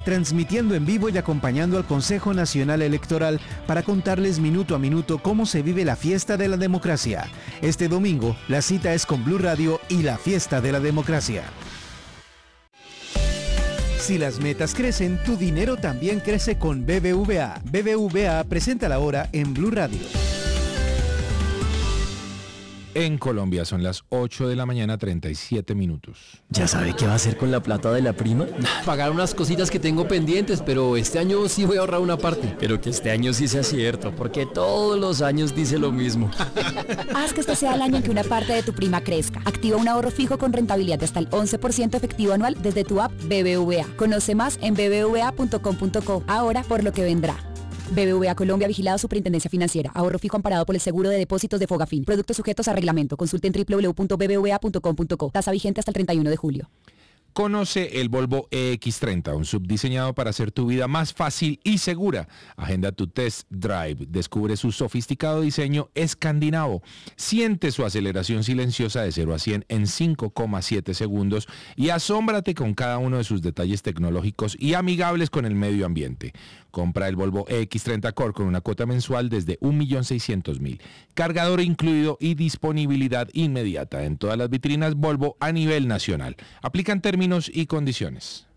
transmitiendo en vivo y acompañando al Consejo Nacional Electoral para contarles minuto a minuto cómo se vive la fiesta de la democracia. Este domingo, la cita es con Blue Radio y la fiesta de la democracia. Si las metas crecen, tu dinero también crece con BBVA. BBVA presenta la hora en Blue Radio. En Colombia son las 8 de la mañana, 37 minutos. ¿Ya sabe qué va a hacer con la plata de la prima? Pagar unas cositas que tengo pendientes, pero este año sí voy a ahorrar una parte. Pero que este año sí sea cierto, porque todos los años dice lo mismo. Haz que este sea el año en que una parte de tu prima crezca. Activa un ahorro fijo con rentabilidad de hasta el 11% efectivo anual desde tu app BBVA. Conoce más en bbva.com.co. Ahora por lo que vendrá. BBVA Colombia, vigilado Superintendencia Financiera. Ahorro fijo amparado por el seguro de depósitos de Fogafín. Productos sujetos a reglamento. Consulten www.bbva.com.co. Tasa vigente hasta el 31 de julio. Conoce el Volvo EX30, un sub diseñado para hacer tu vida más fácil y segura. Agenda tu test drive, descubre su sofisticado diseño escandinavo, siente su aceleración silenciosa de 0 a 100 en 5,7 segundos y asómbrate con cada uno de sus detalles tecnológicos y amigables con el medio ambiente. Compra el Volvo EX30 Core con una cuota mensual desde 1.600.000, cargador incluido y disponibilidad inmediata en todas las vitrinas Volvo a nivel nacional. Aplican términos y condiciones.